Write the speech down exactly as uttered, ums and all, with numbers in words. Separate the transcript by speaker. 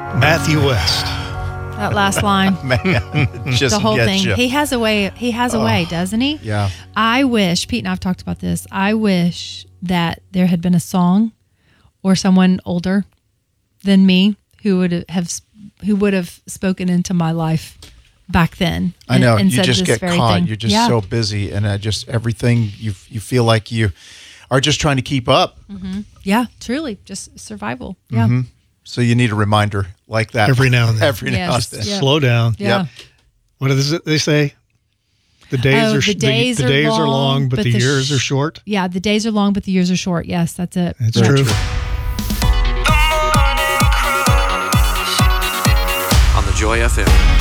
Speaker 1: Matthew West.
Speaker 2: That last line.
Speaker 3: Man, just
Speaker 2: The whole
Speaker 3: gets
Speaker 2: thing.
Speaker 3: you.
Speaker 2: He has a way. He has a
Speaker 3: Oh,
Speaker 2: way, doesn't he?
Speaker 3: Yeah.
Speaker 2: I wish, Pete and I've talked about this. I wish that there had been a song or someone older than me who would have who would have spoken into my life back then.
Speaker 3: I
Speaker 2: and-
Speaker 3: know.
Speaker 2: and
Speaker 3: you
Speaker 2: said
Speaker 3: just
Speaker 2: this
Speaker 3: get
Speaker 2: very
Speaker 3: caught.
Speaker 2: thing.
Speaker 3: You're just
Speaker 2: Yeah.
Speaker 3: so busy, and uh, just everything you you feel like you are just trying to keep up.
Speaker 2: Mm-hmm. Yeah, truly, just survival. Yeah.
Speaker 3: Mm-hmm. So you need a reminder like that
Speaker 1: Every now and then.
Speaker 3: Every now
Speaker 2: Yes.
Speaker 3: and then.
Speaker 2: Yeah.
Speaker 1: Slow down.
Speaker 2: Yeah.
Speaker 3: Yep.
Speaker 1: What does it, they say? The days
Speaker 2: Oh,
Speaker 1: are
Speaker 2: the
Speaker 1: sh-
Speaker 2: days
Speaker 1: the,
Speaker 2: are
Speaker 1: the days
Speaker 2: long,
Speaker 1: are long, but,
Speaker 2: but
Speaker 1: the,
Speaker 2: the
Speaker 1: years
Speaker 2: sh-
Speaker 1: are short.
Speaker 2: Yeah, the days are long, but the years are short. Yes, that's it.
Speaker 1: It's
Speaker 2: Yeah.
Speaker 1: true.
Speaker 4: On the Joy F M.